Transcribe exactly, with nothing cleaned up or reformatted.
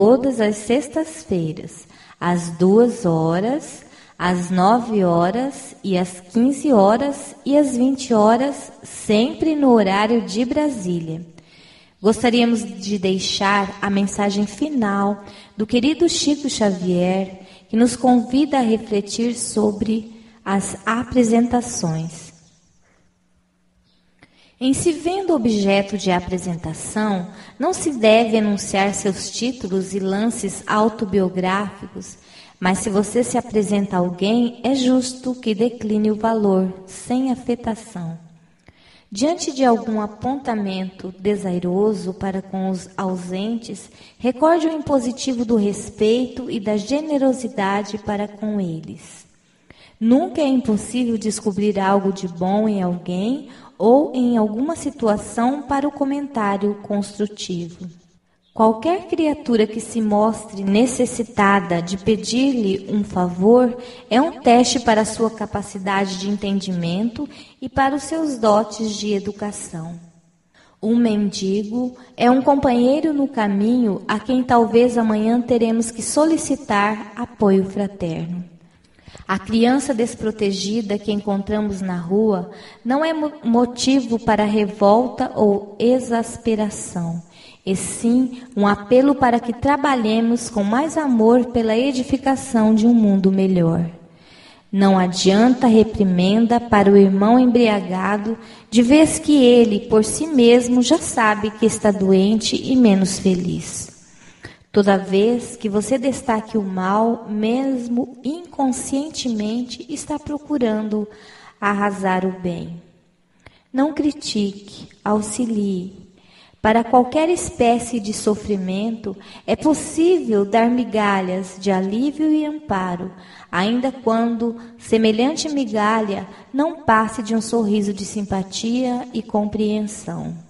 todas as sextas-feiras, às duas horas, às nove horas e às quinze horas e às vinte horas, sempre no horário de Brasília. Gostaríamos de deixar a mensagem final do querido Chico Xavier, que nos convida a refletir sobre as apresentações. Em se vendo objeto de apresentação, não se deve enunciar seus títulos e lances autobiográficos, mas se você se apresenta a alguém, é justo que decline o valor, sem afetação. Diante de algum apontamento desairoso para com os ausentes, recorde o impositivo do respeito e da generosidade para com eles. Nunca é impossível descobrir algo de bom em alguém ou em alguma situação para o comentário construtivo. Qualquer criatura que se mostre necessitada de pedir-lhe um favor é um teste para a sua capacidade de entendimento e para os seus dotes de educação. Um mendigo é um companheiro no caminho a quem talvez amanhã teremos que solicitar apoio fraterno. A criança desprotegida que encontramos na rua não é motivo para revolta ou exasperação, e sim um apelo para que trabalhemos com mais amor pela edificação de um mundo melhor. Não adianta reprimenda para o irmão embriagado, de vez que ele, por si mesmo, já sabe que está doente e menos feliz. Toda vez que você destaque o mal, mesmo inconscientemente, está procurando arrasar o bem. Não critique, auxilie. Para qualquer espécie de sofrimento, é possível dar migalhas de alívio e amparo, ainda quando semelhante migalha não passe de um sorriso de simpatia e compreensão.